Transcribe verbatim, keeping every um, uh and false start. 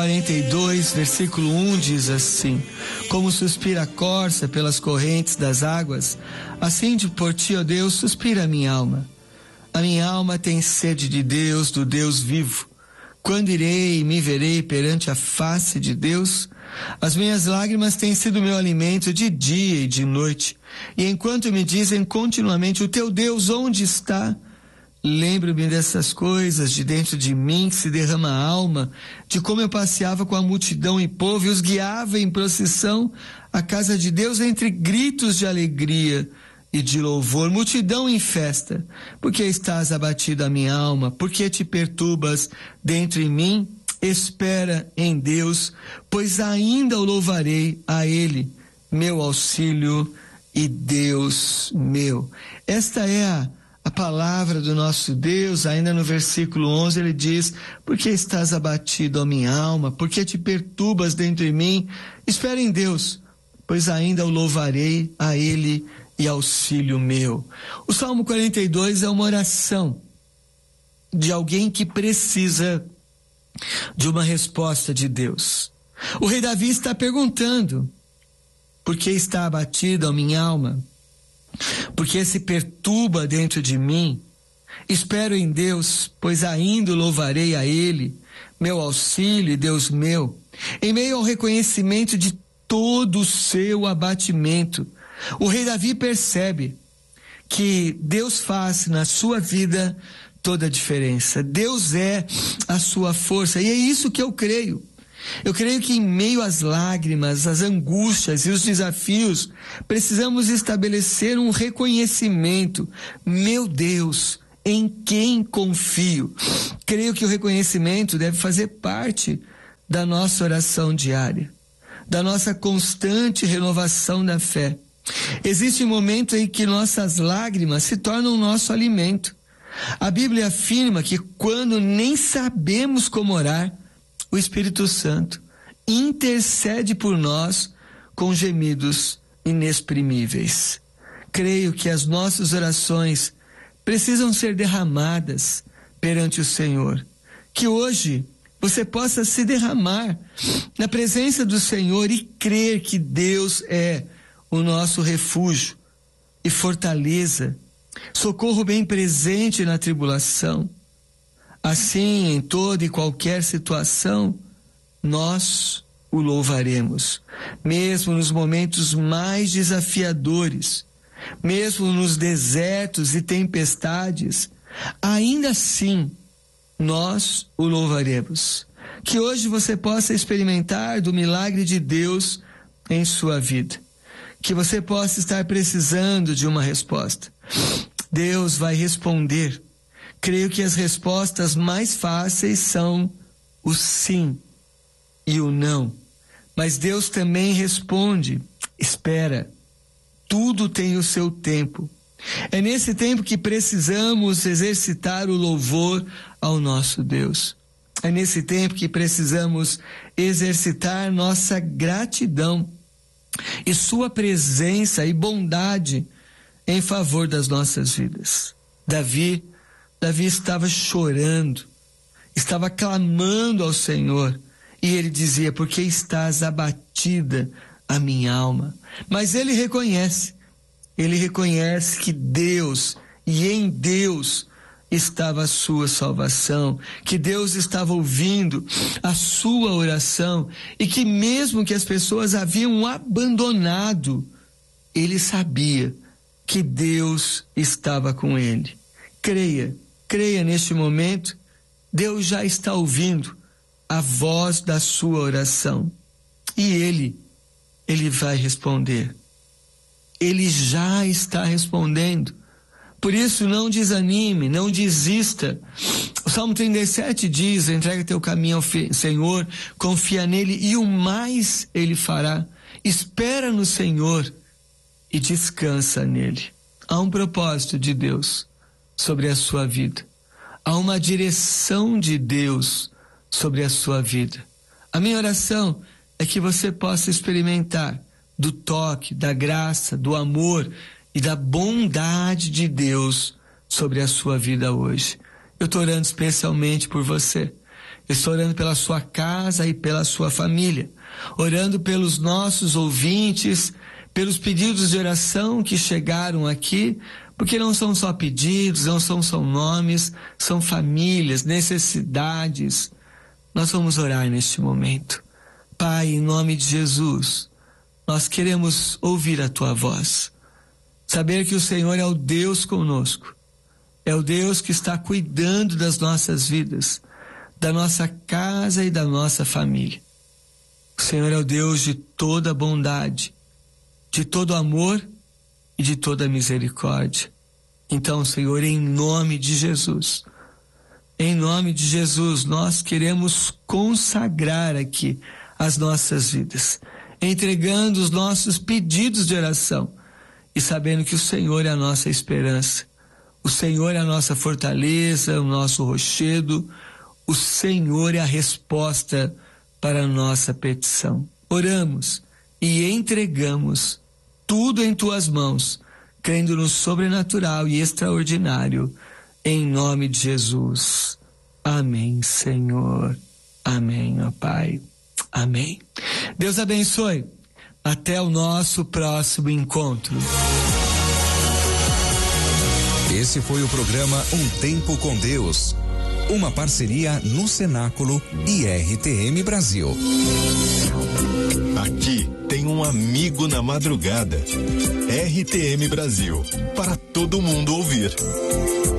quarenta e dois, versículo um diz assim: como suspira a corça pelas correntes das águas, assim de por ti, ó Deus, suspira a minha alma. A minha alma tem sede de Deus, do Deus vivo. Quando irei e me verei perante a face de Deus? As minhas lágrimas têm sido meu alimento de dia e de noite. E enquanto me dizem continuamente: o teu Deus onde está? Lembro-me dessas coisas de dentro de mim, que se derrama a alma, de como eu passeava com a multidão e povo e os guiava em procissão à casa de Deus entre gritos de alegria e de louvor, multidão em festa. Porque estás abatido a minha alma? Porque te perturbas dentro em mim? Espera em Deus, pois ainda o louvarei a Ele, meu auxílio e Deus meu. Esta é a, a palavra do nosso Deus. Ainda no versículo onze ele diz: porque estás abatido a minha alma? Porque te perturbas dentro em mim? Espera em Deus, pois ainda o louvarei a Ele e auxílio meu. O Salmo quarenta e dois é uma oração de alguém que precisa de uma resposta de Deus. O rei Davi está perguntando: por que está abatido a minha alma? Por que se perturba dentro de mim? Espero em Deus, pois ainda o louvarei a Ele, meu auxílio e Deus meu. Em meio ao reconhecimento de todo o seu abatimento, o rei Davi percebe que Deus faz na sua vida toda a diferença. Deus é a sua força, e é isso que eu creio. Eu creio que em meio às lágrimas, às angústias e os desafios, precisamos estabelecer um reconhecimento. Meu Deus, em quem confio? Creio que o reconhecimento deve fazer parte da nossa oração diária, da nossa constante renovação da fé. Existe um momento em que nossas lágrimas se tornam nosso alimento. A Bíblia afirma que quando nem sabemos como orar, o Espírito Santo intercede por nós com gemidos inexprimíveis. Creio que as nossas orações precisam ser derramadas perante o Senhor. Que hoje você possa se derramar na presença do Senhor e crer que Deus é o nosso refúgio e fortaleza, socorro bem presente na tribulação. Assim, em toda e qualquer situação, nós o louvaremos, mesmo nos momentos mais desafiadores, mesmo nos desertos e tempestades. Ainda assim, nós o louvaremos. Que hoje você possa experimentar do milagre de Deus em sua vida. Que você possa estar precisando de uma resposta. Deus vai responder. Creio que as respostas mais fáceis são o sim e o não. Mas Deus também responde: espera, tudo tem o seu tempo. É nesse tempo que precisamos exercitar o louvor ao nosso Deus. É nesse tempo que precisamos exercitar nossa gratidão e sua presença e bondade em favor das nossas vidas. Davi, Davi estava chorando, estava clamando ao Senhor, e ele dizia: porque estás abatida a minha alma? Mas ele reconhece, ele reconhece que Deus, e em Deus estava a sua salvação, que Deus estava ouvindo a sua oração, e que mesmo que as pessoas haviam abandonado, ele sabia que Deus estava com ele. Creia, creia neste momento, Deus já está ouvindo a voz da sua oração, e ele, ele vai responder. Ele já está respondendo. Por isso, não desanime, não desista. O Salmo trinta e sete diz: entrega teu caminho ao Senhor, confia nele e o mais ele fará. Espera no Senhor e descansa nele. Há um propósito de Deus sobre a sua vida. Há uma direção de Deus sobre a sua vida. A minha oração é que você possa experimentar do toque, da graça, do amor e da bondade de Deus sobre a sua vida hoje. Eu estou orando especialmente por você. Estou orando pela sua casa e pela sua família, orando pelos nossos ouvintes, pelos pedidos de oração que chegaram aqui, porque não são só pedidos, não são só nomes, são famílias, necessidades. Nós vamos orar neste momento. Pai, em nome de Jesus, nós queremos ouvir a tua voz, saber que o Senhor é o Deus conosco, é o Deus que está cuidando das nossas vidas, da nossa casa e da nossa família. O Senhor é o Deus de toda bondade, de todo amor e de toda misericórdia. Então, Senhor, em nome de Jesus, em nome de Jesus, nós queremos consagrar aqui as nossas vidas, entregando os nossos pedidos de oração e sabendo que o Senhor é a nossa esperança, o Senhor é a nossa fortaleza, o nosso rochedo, o Senhor é a resposta para a nossa petição. Oramos e entregamos tudo em tuas mãos, crendo no sobrenatural e extraordinário, em nome de Jesus. Amém, Senhor. Amém, ó Pai. Amém. Deus abençoe. Até o nosso próximo encontro. Esse foi o programa Um Tempo com Deus. Uma parceria no Cenáculo e R T M Brasil. Aqui tem um amigo na madrugada. R T M Brasil. Para todo mundo ouvir.